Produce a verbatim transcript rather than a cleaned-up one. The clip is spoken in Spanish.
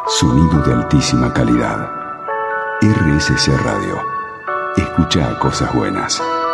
Sonido de altísima calidad. R S C Radio. Escucha cosas buenas.